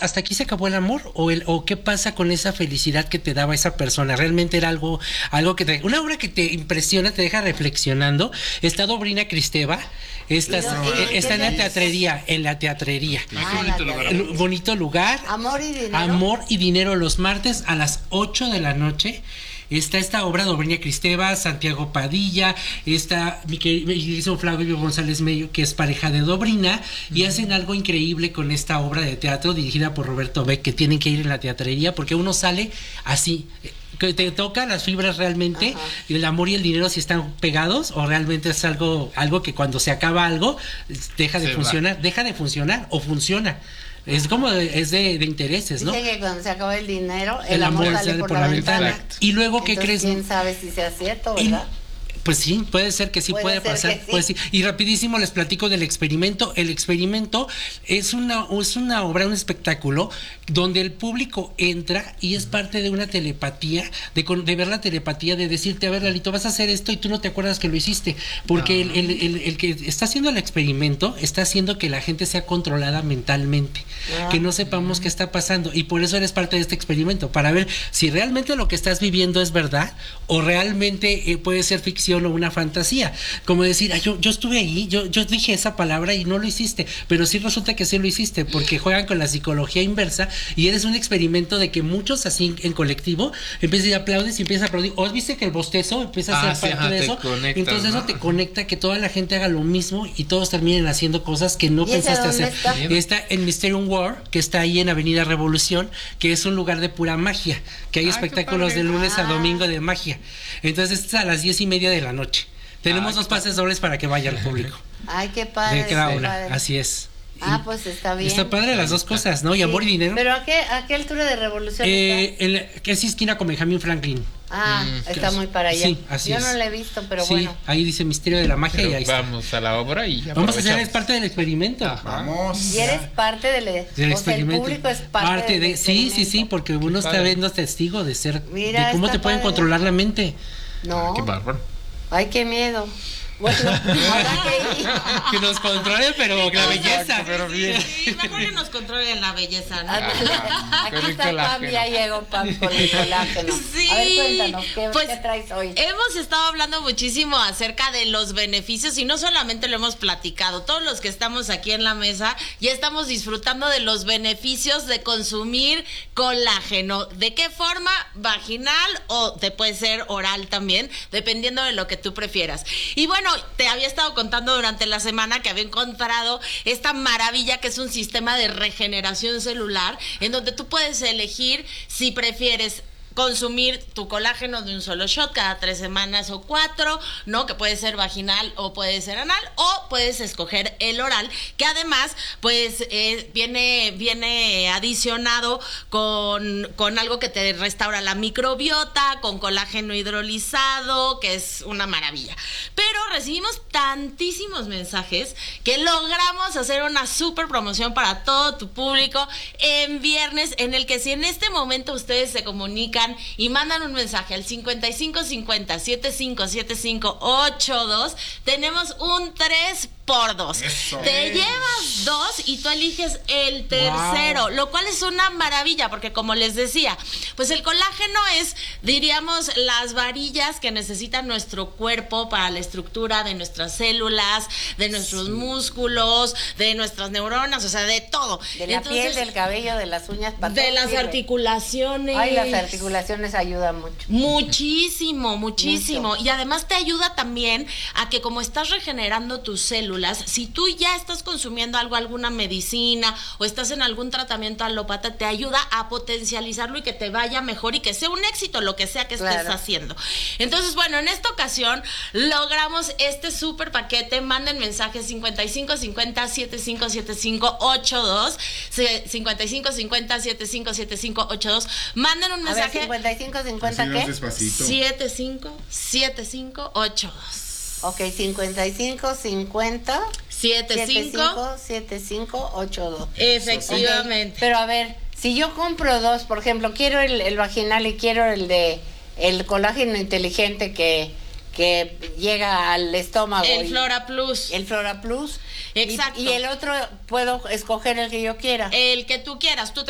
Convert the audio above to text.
hasta aquí se acabó el amor, o qué pasa con esa felicidad que te daba esa persona. Realmente era algo que una obra que te impresiona, te deja reflexionando. Está Dobrina Kristeva, está en la teatrería. Bonito lugar. Amor y dinero los martes a las 8 de la noche. Está esta obra de Dobrina Kristeva, Santiago Padilla, está mi querido Flavio González Mello, que es pareja de Dobrina, y hacen algo increíble con esta obra de teatro dirigida por Roberto Beck, que tienen que ir en la teatrería, porque uno sale así, que te toca las fibras realmente. Ajá. Y el amor y el dinero si están pegados, o realmente es algo que cuando se acaba algo deja de funcionar o funciona. Es como es de intereses, ¿no? Dice que cuando se acaba el dinero, el amor sale por la ventana. Exacto. Y luego, ¿qué crees? ¿Quién sabe si sea cierto, verdad? Pues sí, puede ser que sí, puede pasar. Sí. Pues sí. Y rapidísimo les platico del experimento. El experimento es una obra, un espectáculo donde el público entra y es parte de una telepatía, de ver la telepatía, de decirte, a ver, Lalito, vas a hacer esto y tú no te acuerdas que lo hiciste. Porque el que está haciendo el experimento está haciendo que la gente sea controlada mentalmente, que no sepamos qué está pasando. Y por eso eres parte de este experimento, para ver si realmente lo que estás viviendo es verdad o realmente puede ser ficción o una fantasía, como decir, yo estuve ahí, yo dije esa palabra y no lo hiciste, pero sí resulta que sí lo hiciste, porque juegan con la psicología inversa y eres un experimento de que muchos así en colectivo empiezan a aplaudir y empiezan a aplaudir, o viste que el bostezo empieza a ser parte de eso, entonces eso te conecta, que toda la gente haga lo mismo y todos terminen haciendo cosas que no pensaste hacer. Está en Mysterium World, que está ahí en Avenida Revolución, que es un lugar de pura magia, que hay espectáculos de lunes a domingo de magia. Entonces es a las 10:30 de la noche. Tenemos 2 pases dobles para que vaya el público. Ay, qué padre. De cada una, así es. Pues está bien. Está padre las dos cosas, ¿no? Y amor y dinero. ¿Pero a qué altura de Revolución está? Que es esquina con Benjamin Franklin. Está muy para allá. Sí, así Yo es. No la he visto, pero sí, bueno. Ahí dice Misterio de la Magia. Pero y ahí vamos está. A la obra y vamos a hacer, es parte del experimento. Vamos. Y eres parte del experimento. El público es parte del experimento. Sí, porque uno está viendo testigo de ser, mira, de cómo te pueden controlar la mente. No. Qué bárbaro. Ay, qué miedo. Bueno, que nos controle, pero la belleza. Pero bien. Sí, mejor que nos controlen la belleza, ¿no? Aquí está Pam, ya llegó Pam con el colágeno. Sí. A ver, cuéntanos, ¿qué traes hoy? Hemos estado hablando muchísimo acerca de los beneficios y no solamente lo hemos platicado, todos los que estamos aquí en la mesa ya estamos disfrutando de los beneficios de consumir colágeno. ¿De qué forma? Vaginal o te puede ser oral también, dependiendo de lo que tú prefieras. Y bueno, te había estado contando durante la semana que había encontrado esta maravilla que es un sistema de regeneración celular en donde tú puedes elegir si prefieres consumir tu colágeno de un solo shot cada 3 semanas o 4, ¿no? Que puede ser vaginal o puede ser anal, o puedes escoger el oral, que además pues viene adicionado con algo que te restaura la microbiota, con colágeno hidrolizado, que es una maravilla. Pero recibimos tantísimos mensajes que logramos hacer una super promoción para todo tu público en viernes, en el que si en este momento ustedes se comunican y mandan un mensaje al 5550-757582, tenemos un 3x2. Te llevas 2 y tú eliges el tercero, lo cual es una maravilla, porque como les decía, pues el colágeno es, diríamos, las varillas que necesita nuestro cuerpo para la estructura de nuestras células, de nuestros músculos, de nuestras neuronas, o sea, de todo. De la piel, del cabello, de las uñas, de las articulaciones. Ay, las articulaciones ayudan mucho. Muchísimo. Y además te ayuda también a que, como estás regenerando tus células, si tú ya estás consumiendo alguna medicina o estás en algún tratamiento alópata, te ayuda a potencializarlo y que te vaya mejor y que sea un éxito lo que sea que estés haciendo. Entonces, bueno, en esta ocasión logramos este súper paquete. Manden mensajes 5550-757582, 5550-757582. Manden un mensaje. 5550 ¿qué? 757582. Ok, 5550 7582. Efectivamente. Okay. Pero a ver, si yo compro 2, por ejemplo, quiero el vaginal y quiero el colágeno inteligente que llega al estómago. El Flora Plus. El Flora Plus. Exacto. Y el otro puedo escoger el que yo quiera. El que tú quieras. Tú